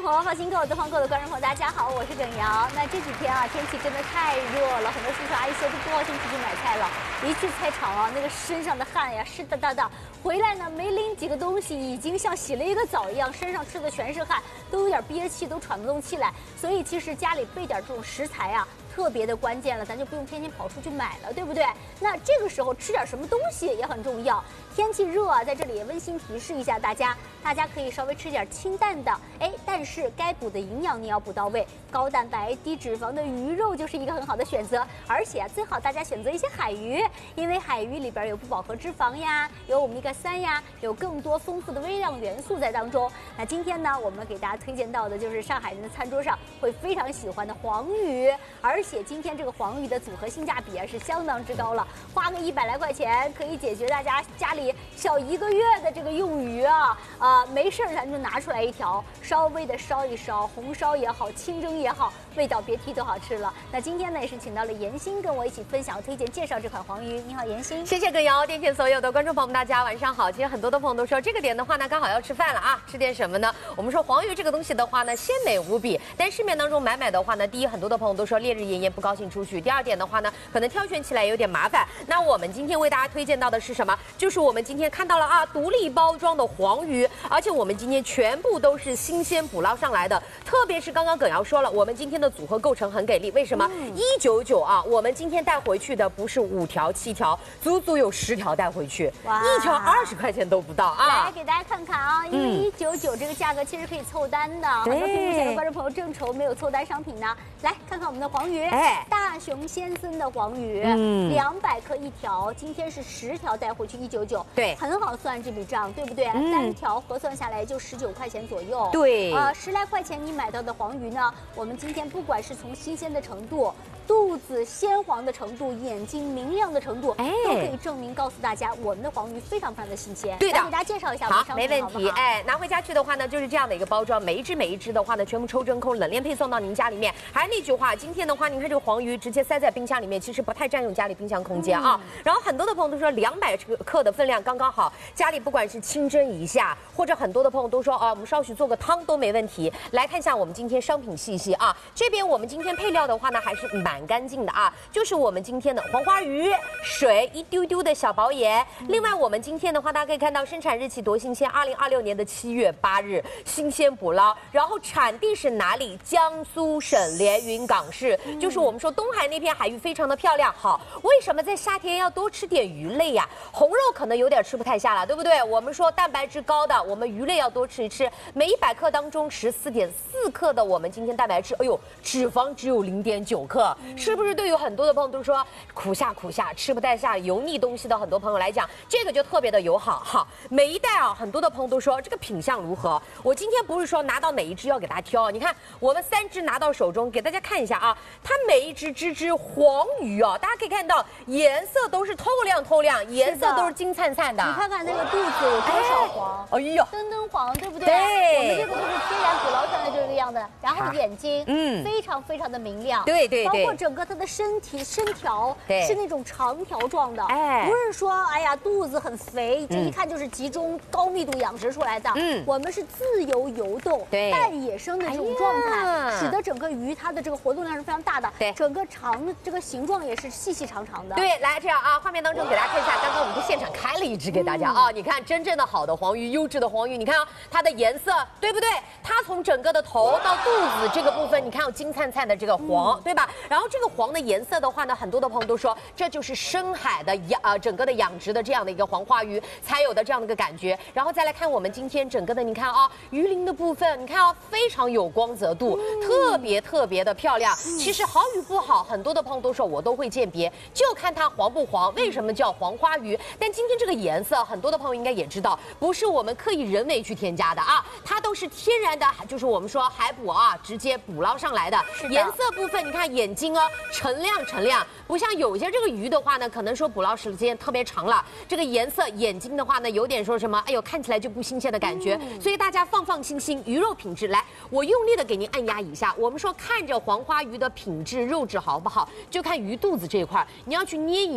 朋友、放心购、德皇购的观众朋友，大家好，我是耿瑶。那这几天啊，天气真的太热了，很多叔叔阿姨说都不高兴出去买菜了。一去菜场啊，那个身上的汗呀湿哒哒的，回来呢没拎几个东西，已经像洗了一个澡一样，身上吃的全是汗，都有点憋气，都喘不动气来。所以其实家里备点这种食材啊，特别的关键了，咱就不用天天跑出去买了，对不对？那这个时候吃点什么东西也很重要。天气热啊，在这里也温馨提示一下大家可以稍微吃点清淡的，但是该补的营养你要补到位，高蛋白低脂肪的鱼肉就是一个很好的选择。而且最好大家选择一些海鱼，因为海鱼里边有不饱和脂肪呀，有欧米伽3呀，有更多丰富的微量元素在当中。那今天呢，我们给大家推荐到的就是上海人的餐桌上会非常喜欢的黄鱼，而且今天这个黄鱼的组合性价比是相当之高了，花个100来块钱可以解决大家家里小1个月的这个用鱼啊，没事咱就拿出来一条，稍微的烧一烧，红烧也好，清蒸也好，味道别提多好吃了。那今天呢也是请到了妍心跟我一起分享、推荐、介绍这款黄鱼。你好，妍心。 谢谢耿瑶，电前所有的观众朋友们，大家晚上好。其实很多的朋友都说这个点的话呢，刚好要吃饭了啊，吃点什么呢？我们说黄鱼这个东西的话呢，鲜美无比，但市面当中买的话呢，第一，很多的朋友都说烈日炎炎不高兴出去；第二点的话呢，可能挑选起来有点麻烦。那我们今天为大家推荐到的是什么？就是我们今天看到了啊，独立包装的黄鱼，而且我们今天全部都是新鲜捕捞上来的。特别是刚刚耿瑶说了，我们今天的组合构成很给力，为什么？199啊，我们今天带回去的不是5条7条，足足有10条带回去，一条20块钱都不到啊！ 来给大家看看啊，因为199这个价格其实可以凑单的，很多屏幕前的观众朋友正愁没有凑单商品呢。来看看我们的黄鱼，大熊先生的黄鱼，200克一条，今天是10条带回去199，对，很好算这笔账，对不对？3条核算下来就19块钱左右，对，10来块钱你买到的黄鱼呢，我们今天不管是从新鲜的程度、肚子鲜黄的程度、眼睛明亮的程度，都可以证明告诉大家，我们的黄鱼非常非常的新鲜。对的，来给大家介绍一下我们商品， 没问题。拿回家去的话呢，就是这样的一个包装，每一只的话呢，全部抽真空，冷链配送到您家里面。还是那句话，今天的话，您看这个黄鱼直接塞在冰箱里面，其实不太占用家里冰箱空间啊。然后很多的朋友都说200克的分量刚刚好，家里不管是清蒸一下，或者很多的朋友都说我们稍许做个汤都没问题。来看一下我们今天商品细细啊，这边我们今天配料的话呢，还是蛮干净的啊，就是我们今天的黄花鱼、水一丢丢的小薄盐。另外我们今天的话，大家可以看到生产日期多新鲜，2026年的7月8日，新鲜捕捞。然后产地是哪里？江苏省连云港市，就是我们说东海那片海域非常的漂亮。好，为什么在夏天要多吃点鱼类呀？红肉可能有点吃不太下了，对不对？我们说蛋白质高的，我们鱼类要多吃一吃。每100克当中14.4克的我们今天蛋白质，脂肪只有0.9克，是不是对于很多的朋友都说苦下吃不太下油腻东西的很多朋友来讲，这个就特别的友好。好，每一袋啊，很多的朋友都说这个品相如何？我今天不是说拿到哪一只要给大家挑，你看我们3只拿到手中，给大家看一下啊，它每一只黄鱼啊，大家可以看到颜色都是透亮，颜色都是金灿灿的。 你看看那个肚子有多少黄，灯黄，对不对？ 对， 我们这个都是天然捕捞上来就是这样的。然后眼睛，非常非常的明亮， 对， 包括整个它的身条是那种长条状的，不是说肚子很肥，这一看就是集中高密度养殖出来的。我们是自由游动、半野生的这种状态，使得整个鱼它的这个活动量是非常大的，整个这个形状也是细长的。 对，来这样啊，画面当中给大家看一下，刚刚我们在现场开了一只给大家啊，你看真正的好的黄鱼，优质的黄鱼，你看啊，它的颜色对不对？它从整个的头到肚子这个部分，你看有金灿灿的这个黄，对吧？然后这个黄的颜色的话呢，很多的朋友都说这就是深海的整个的养殖的这样的一个黄花鱼才有的这样的一个感觉。然后再来看我们今天整个的，你看啊，鱼鳞的部分，你看啊，非常有光泽度，特别的漂亮。其实好与不好，很多的朋友都说我都会鉴别，就看它黄不黄。为什么叫黄花鱼？但今天这个颜色，很多的朋友应该也知道，不是我们刻意人为去添加的啊，它都是天然的，就是我们说海捕啊，直接捕捞上来的。颜色部分，你看眼睛哦，澄亮，不像有些这个鱼的话呢，可能说捕捞时间特别长了，这个颜色眼睛的话呢，有点说什么，看起来就不新鲜的感觉。所以大家放心，鱼肉品质来，我用力的给您按压一下。我们说看着黄花鱼的品质肉质好不好，就看鱼肚子这一块，你要去捏一捏。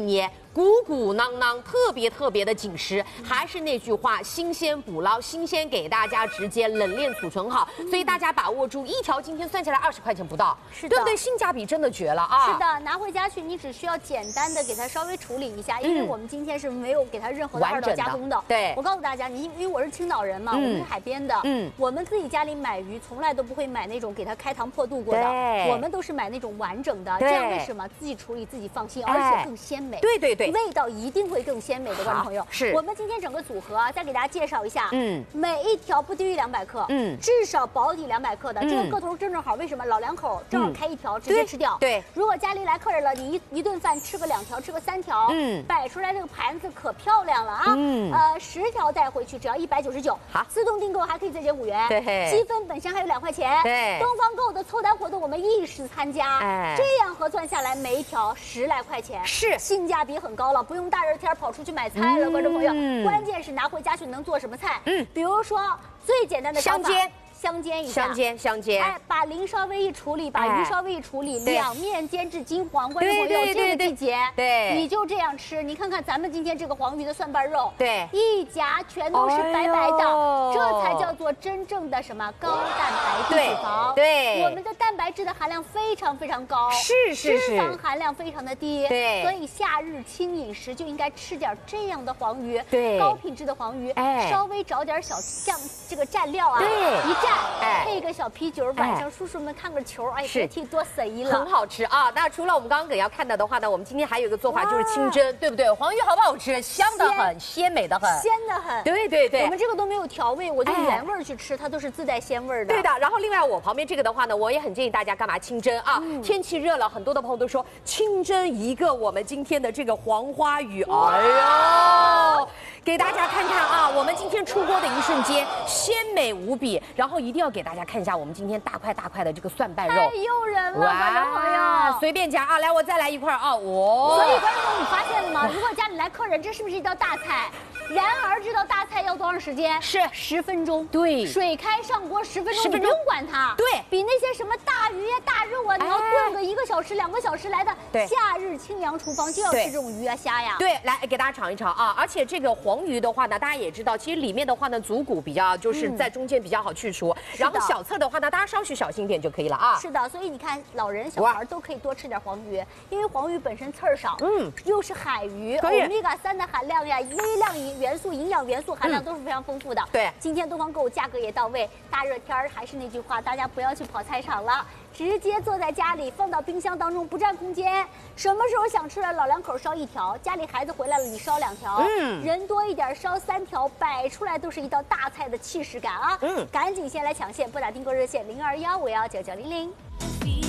鼓鼓囊囊，特别的紧实。还是那句话，新鲜捕捞，新鲜给大家直接冷链储存好，所以大家把握住，一条今天算下来20块钱不到， 是的， 对不对？性价比真的绝了啊！ 是的，拿回家去，你只需要简单的给它稍微处理一下，因为我们今天是没有给它任何的2道加工的。 对， 我告诉大家，因为我是青岛人嘛，我们是海边的，我们自己家里买鱼从来都不会买那种给它开膛破肚过的，我们都是买那种完整的，这样为什么？自己处理自己放心，而且更鲜美。 对对对， 味道一定会更鲜美的，观众朋友。 是我们今天整个组合啊，再给大家介绍一下，每一条不低于200克，至少保底200克的，这个个头正好。为什么老两口正好开一条直接吃掉？ 对， 如果家里来客人了，你一顿饭吃个2条，吃个3条，摆出来这个盘子可漂亮了啊！10条带回去只要199，好，自动订购还可以再减5元，对，积分本身还有2块钱，对，东方购的凑单活动我们一时参加，这样核算下来每一条10来块钱，是性价比很高了，不用大热天跑出去买菜了，观众朋友，关键是拿回家去能做什么菜？比如说最简单的香煎。香煎一下， 香煎， 哎，把鳞稍微一处理，把鱼稍微一处理，两面煎至金黄。观众朋友，这个季节，对，你就这样吃。你看看咱们今天这个黄鱼的蒜瓣肉，对，一夹全都是白白的，这才叫做真正的什么高蛋白低脂肪。对，我们的蛋白质的含量非常高，脂肪含量非常的低。对，所以夏日轻饮食就应该吃点这样的黄鱼，对，高品质的黄鱼，稍微找点小酱这个蘸料啊，对，一蘸。配一个小啤酒，晚上叔叔们看个球，哎，别提多随了， 很好吃啊！那除了我们刚刚要看到的话呢，我们今天还有一个做法就是清蒸，对不对？黄鱼好不好吃？香的很，鲜美的很， 鲜的很。对，我们这个都没有调味，我就原味去吃，它都是自带鲜味的。 对的。然后另外我旁边这个的话呢，我也很建议大家干嘛清蒸啊？天气热了，很多的朋友都说清蒸一个我们今天的这个黄花鱼，哎呦！给大家看看啊，我们今天出锅的一瞬间鲜美无比，然后一定要给大家看一下我们今天大块的这个蒜瓣肉， 太诱人了，观众朋友， 随便夹啊，来我再来一块啊， 所以观众朋友你发现了吗？如果家里来客人，这是不是一道大菜？然而这道大菜要多长时间？是10分钟。对，水开上锅10分钟，你不用管它。对，比那些什么大鱼呀、大肉啊，你要炖个1个小时、2个小时来的。对，夏日清凉厨房就要吃这种鱼啊、虾呀。对， 来给大家尝一尝啊！而且这个黄鱼的话呢，大家也知道，其实里面的话呢，足骨比较就是在中间比较好去除，然后小侧的话呢，大家稍许小心一点就可以了啊。 是的，所以你看，老人小孩都可以多吃点黄鱼，因为黄鱼本身刺儿少，又是海鱼，欧米伽3的含量呀、微量元素、营养元素含量都是非常丰富的。对，今天东方购物价格也到位，大热天还是那句话，大家不要去跑菜场了，直接坐在家里，放到冰箱当中，不占空间。什么时候想吃了，老两口烧1条，家里孩子回来了，你烧2条，人多一点烧3条，摆出来都是一道大菜的气势感啊！赶紧先来抢线，拨打订购热线0215199900。